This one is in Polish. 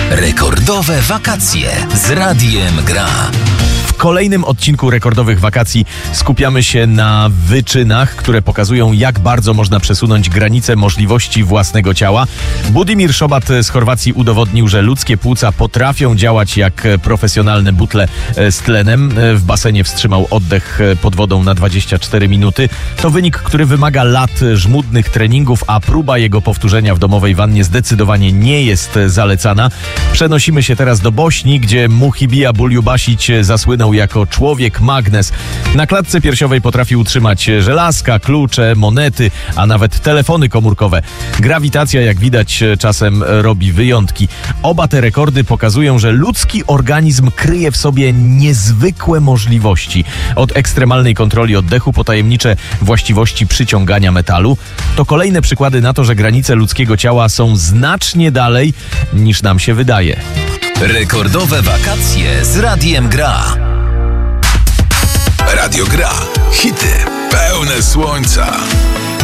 Rekordowe wakacje z Radiem Gra. W kolejnym odcinku rekordowych wakacji skupiamy się na wyczynach, które pokazują, jak bardzo można przesunąć granice możliwości własnego ciała. Budimir Szobat z Chorwacji udowodnił, że ludzkie płuca potrafią działać jak profesjonalne butle z tlenem. W basenie wstrzymał oddech pod wodą na 24 minuty. To wynik, który wymaga lat żmudnych treningów, a próba jego powtórzenia w domowej wannie zdecydowanie nie jest zalecana. Przenosimy się teraz do Bośni, gdzie Muhibija Buljubasić zasłynął jako człowiek magnes. Na klatce piersiowej potrafi utrzymać żelazka, klucze, monety, a nawet telefony komórkowe. Grawitacja, jak widać, czasem robi wyjątki. Oba te rekordy pokazują, że ludzki organizm kryje w sobie niezwykłe możliwości. Od ekstremalnej kontroli oddechu po tajemnicze właściwości przyciągania metalu. To kolejne przykłady na to, że granice ludzkiego ciała są znacznie dalej, niż nam się wydaje. Rekordowe wakacje z Radiem Gra. Radio Gra. Hity pełne słońca.